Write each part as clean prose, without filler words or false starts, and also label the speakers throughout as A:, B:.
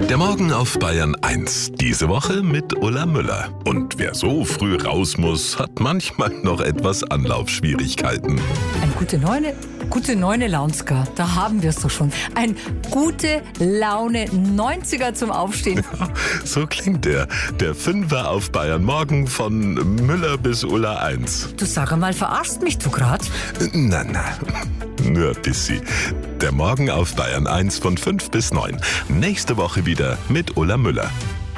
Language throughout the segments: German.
A: Der Morgen auf Bayern 1. Diese Woche mit Ulla Müller. Und wer so früh raus muss, hat manchmal noch etwas Anlaufschwierigkeiten.
B: Ein gute Neune Launska, da haben wir es doch schon. Ein gute Laune 90er zum Aufstehen.
A: So klingt der Fünfer auf Bayern Morgen von Müller bis Ulla 1.
B: Du sag mal, verarschst mich du grad?
A: Na, nur ein bisschen. Der Morgen auf Bayern 1 von 5 bis 9. Nächste Woche wieder mit Ulla Müller.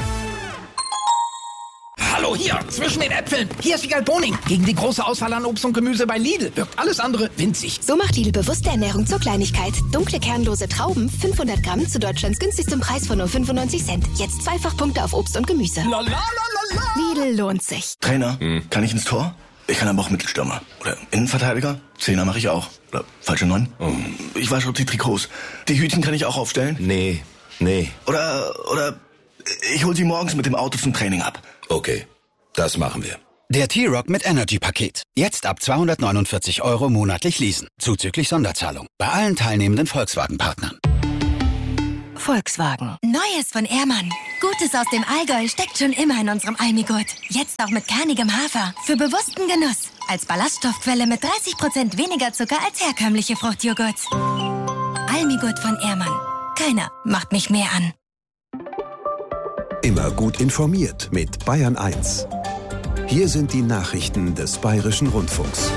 C: Hallo, hier, zwischen den Äpfeln. Hier ist Wiegald Boning. Gegen die große Auswahl an Obst und Gemüse bei Lidl wirkt alles andere winzig.
D: So macht Lidl bewusste Ernährung zur Kleinigkeit. Dunkle, kernlose Trauben, 500 Gramm zu Deutschlands günstigstem Preis von nur 95 Cent. Jetzt Zweifachpunkte auf Obst und Gemüse. Lidl lohnt sich.
E: Trainer, kann ich ins Tor? Ich kann aber auch Mittelstürmer. Oder Innenverteidiger. Zehner mache ich auch. Oder falsche 9. Ich wasche die Trikots. Die Hütchen kann ich auch aufstellen?
F: Nee.
E: Oder ich hol sie morgens mit dem Auto zum Training ab.
F: Okay, das machen wir.
G: Der T-Rock mit Energy-Paket. Jetzt ab 249 € monatlich leasen. Zuzüglich Sonderzahlung. Bei allen teilnehmenden Volkswagen-Partnern.
D: Volkswagen.
H: Neues von Ehrmann. Gutes aus dem Allgäu steckt schon immer in unserem Almigurt. Jetzt auch mit kernigem Hafer. Für bewussten Genuss. Als Ballaststoffquelle mit 30% weniger Zucker als herkömmliche Fruchtjoghurts. Almigurt von Ehrmann. Keiner macht mich mehr an.
I: Immer gut informiert mit Bayern 1. Hier sind die Nachrichten des Bayerischen Rundfunks.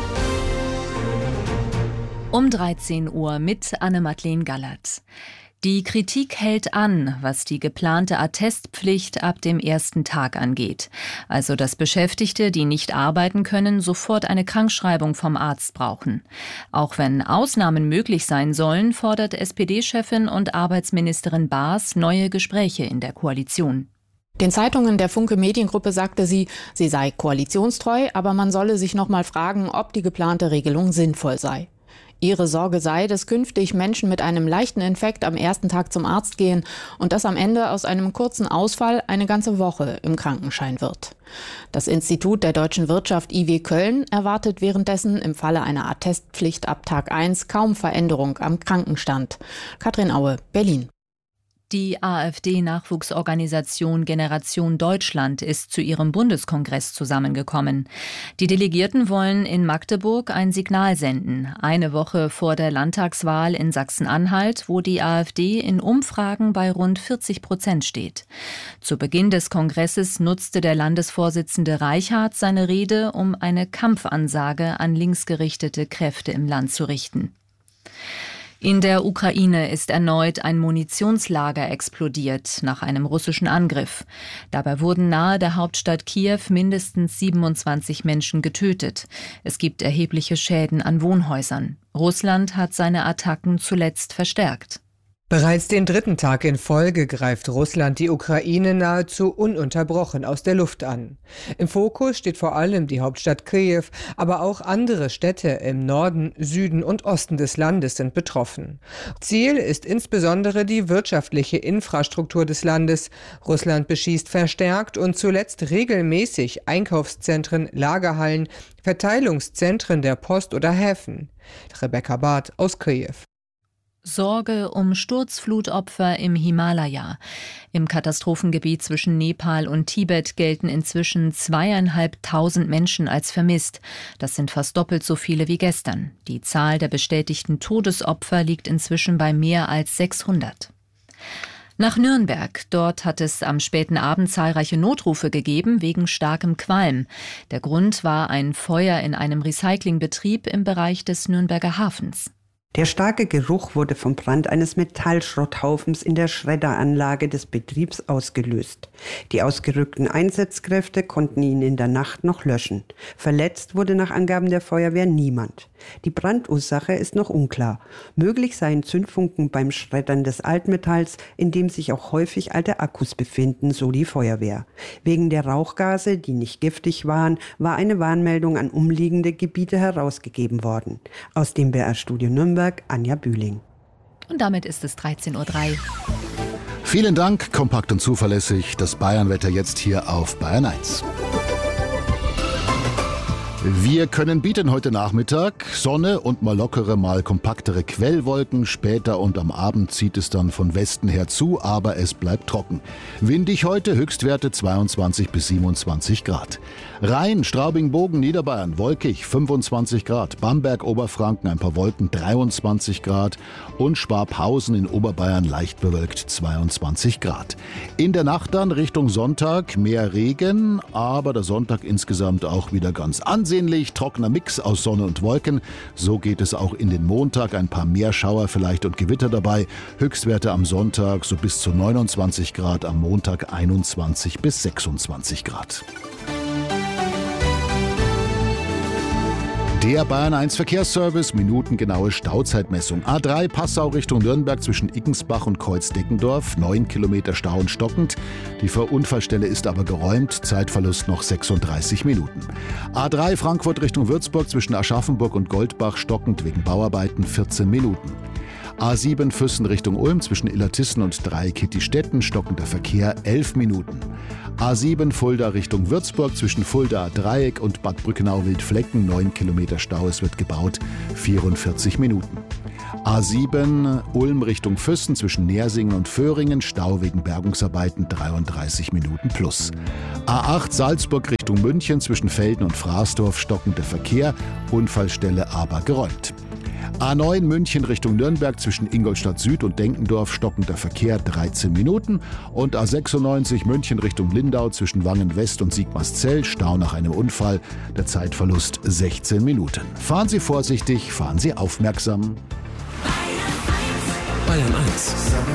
J: Um 13 Uhr mit Anne-Madeleine Gallert. Die Kritik hält an, was die geplante Attestpflicht ab dem ersten Tag angeht. Also dass Beschäftigte, die nicht arbeiten können, sofort eine Krankschreibung vom Arzt brauchen. Auch wenn Ausnahmen möglich sein sollen, fordert SPD-Chefin und Arbeitsministerin Baas neue Gespräche in der Koalition.
K: Den Zeitungen der Funke Mediengruppe sagte sie sei koalitionstreu, aber man solle sich noch mal fragen, ob die geplante Regelung sinnvoll sei. Ihre Sorge sei, dass künftig Menschen mit einem leichten Infekt am ersten Tag zum Arzt gehen und dass am Ende aus einem kurzen Ausfall eine ganze Woche im Krankenschein wird. Das Institut der deutschen Wirtschaft IW Köln erwartet währenddessen im Falle einer Attestpflicht ab Tag 1 kaum Veränderung am Krankenstand. Katrin Aue, Berlin.
J: Die AfD-Nachwuchsorganisation Generation Deutschland ist zu ihrem Bundeskongress zusammengekommen. Die Delegierten wollen in Magdeburg ein Signal senden, eine Woche vor der Landtagswahl in Sachsen-Anhalt, wo die AfD in Umfragen bei rund 40% steht. Zu Beginn des Kongresses nutzte der Landesvorsitzende Reichhardt seine Rede, um eine Kampfansage an linksgerichtete Kräfte im Land zu richten. In der Ukraine ist erneut ein Munitionslager explodiert nach einem russischen Angriff. Dabei wurden nahe der Hauptstadt Kiew mindestens 27 Menschen getötet. Es gibt erhebliche Schäden an Wohnhäusern. Russland hat seine Attacken zuletzt verstärkt.
L: Bereits den dritten Tag in Folge greift Russland die Ukraine nahezu ununterbrochen aus der Luft an. Im Fokus steht vor allem die Hauptstadt Kiew, aber auch andere Städte im Norden, Süden und Osten des Landes sind betroffen. Ziel ist insbesondere die wirtschaftliche Infrastruktur des Landes. Russland beschießt verstärkt und zuletzt regelmäßig Einkaufszentren, Lagerhallen, Verteilungszentren der Post oder Häfen. Rebecca Barth aus Kiew.
J: Sorge um Sturzflutopfer im Himalaya. Im Katastrophengebiet zwischen Nepal und Tibet gelten inzwischen 2.500 Menschen als vermisst. Das sind fast doppelt so viele wie gestern. Die Zahl der bestätigten Todesopfer liegt inzwischen bei mehr als 600. Nach Nürnberg. Dort hat es am späten Abend zahlreiche Notrufe gegeben wegen starkem Qualm. Der Grund war ein Feuer in einem Recyclingbetrieb im Bereich des Nürnberger Hafens.
M: Der starke Geruch wurde vom Brand eines Metallschrotthaufens in der Schredderanlage des Betriebs ausgelöst. Die ausgerückten Einsatzkräfte konnten ihn in der Nacht noch löschen. Verletzt wurde nach Angaben der Feuerwehr niemand. Die Brandursache ist noch unklar. Möglich seien Zündfunken beim Schreddern des Altmetalls, in dem sich auch häufig alte Akkus befinden, so die Feuerwehr. Wegen der Rauchgase, die nicht giftig waren, war eine Warnmeldung an umliegende Gebiete herausgegeben worden. Aus dem BR-Studio Nürnberg, Anja Bühling.
J: Und damit ist es 13:03 Uhr.
N: Vielen Dank, kompakt und zuverlässig. Das Bayernwetter jetzt hier auf Bayern 1. Wir können bieten heute Nachmittag. Sonne und mal lockere, mal kompaktere Quellwolken. Später und am Abend zieht es dann von Westen her zu, aber es bleibt trocken. Windig heute, Höchstwerte 22 bis 27 Grad. Rhein, Straubing, Bogen, Niederbayern, wolkig 25 Grad. Bamberg, Oberfranken, ein paar Wolken 23 Grad. Und Schwabhausen in Oberbayern leicht bewölkt 22 Grad. In der Nacht dann Richtung Sonntag mehr Regen, aber der Sonntag insgesamt auch wieder ganz ansehnlich. Trockener Mix aus Sonne und Wolken. So geht es auch in den Montag. Ein paar mehr Schauer vielleicht und Gewitter dabei. Höchstwerte am Sonntag so bis zu 29 Grad, am Montag 21 bis 26 Grad. Der Bayern 1 Verkehrsservice, minutengenaue Stauzeitmessung. A3 Passau Richtung Nürnberg zwischen Iggensbach und Kreuz-Deckendorf, 9 Kilometer Stau und stockend. Die Unfallstelle ist aber geräumt, Zeitverlust noch 36 Minuten. A3 Frankfurt Richtung Würzburg zwischen Aschaffenburg und Goldbach, stockend wegen Bauarbeiten, 14 Minuten. A7 Füssen Richtung Ulm zwischen Illertissen und Dreieck-Kittistetten, stockender Verkehr 11 Minuten. A7 Fulda Richtung Würzburg zwischen Fulda Dreieck und Bad Brückenau-Wildflecken, 9 Kilometer Stau, es wird gebaut, 44 Minuten. A7 Ulm Richtung Füssen zwischen Nersingen und Föhringen, Stau wegen Bergungsarbeiten 33 Minuten plus. A8 Salzburg Richtung München zwischen Velden und Fraßdorf, stockender Verkehr, Unfallstelle aber geräumt. A9 München Richtung Nürnberg zwischen Ingolstadt Süd und Denkendorf, stockender Verkehr 13 Minuten. Und A96 München Richtung Lindau zwischen Wangen West und Sigmaringen, Stau nach einem Unfall, der Zeitverlust 16 Minuten. Fahren Sie vorsichtig, fahren Sie aufmerksam.
A: Bayern 1.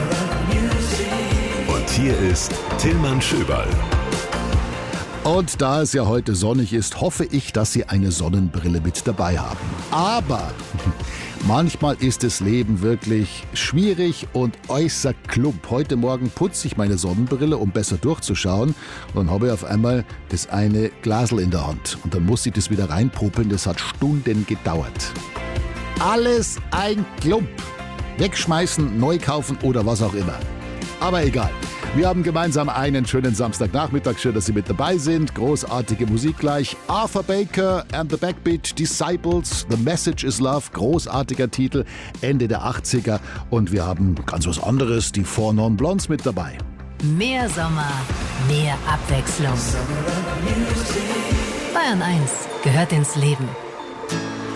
A: Und hier ist Tillmann Schöberl.
N: Und da es ja heute sonnig ist, hoffe ich, dass Sie eine Sonnenbrille mit dabei haben. Aber manchmal ist das Leben wirklich schwierig und äußerst klump. Heute Morgen putze ich meine Sonnenbrille, um besser durchzuschauen. Und dann habe ich auf einmal das eine Glasl in der Hand. Und dann musste ich das wieder reinpopeln. Das hat Stunden gedauert. Alles ein Klump. Wegschmeißen, neu kaufen oder was auch immer. Aber egal. Wir haben gemeinsam einen schönen Samstagnachmittag. Schön, dass Sie mit dabei sind. Großartige Musik gleich. Arthur Baker and the Backbeat Disciples. The Message is Love. Großartiger Titel. Ende der 80er. Und wir haben ganz was anderes. Die Four Non Blondes mit dabei.
O: Mehr Sommer, mehr Abwechslung. Bayern 1 gehört ins Leben.